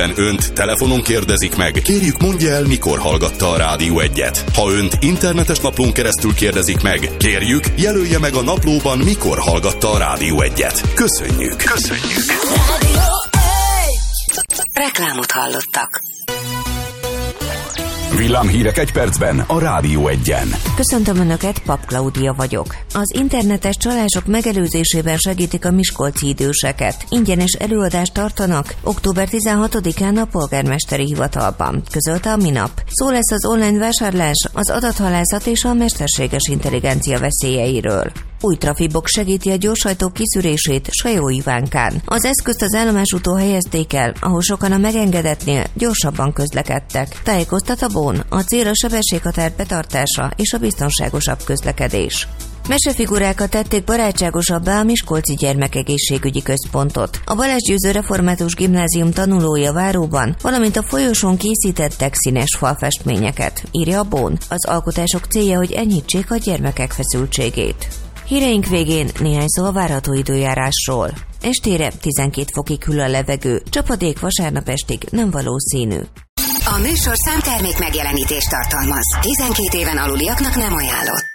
Amennyiben önt telefonon kérdezik meg, kérjük mondja el, mikor hallgatta a Rádió Egyet. Ha önt internetes naplón keresztül kérdezik meg, kérjük jelölje meg a naplóban, mikor hallgatta a Rádió Egyet. Köszönjük! Rádió Egy! Reklámot hallottak. Villámhírek egy percben a Rádió Egyen. Köszöntöm Önöket, Pap Klaudia vagyok. Az internetes csalások megelőzésében segítik a miskolci időseket. Ingyenes előadást tartanak október 16-án a polgármesteri hivatalban, közölte a Minap. Szó lesz az online vásárlás, az adathalászat és a mesterséges intelligencia veszélyeiről. Új trafibox segíti a gyorsajtók kiszűrését Sajó Ivánkán. Az eszközt az állomásútól helyezték el, ahol sokan a megengedetnél gyorsabban közlekedtek. Tájékoztat a BON, a cél a sebességhatár betartása és a biztonságosabb közlekedés. Mesefigurákat tették barátságosabbá a Miskolci Gyermekegészségügyi Központot. A Balázs Győző Református Gimnázium tanulója Váróban, valamint a folyosón készítettek színes falfestményeket, írja a BON. Az alkotások célja, hogy enyhítsék a gyermekek feszültségét. Híreink végén néhány szó a várható időjárásról. Estére 12 fokig hűl a levegő, csapadék vasárnap estig nem valószínű. A műsor számtermék megjelenítést tartalmaz. 12 éven aluliaknak nem ajánlott.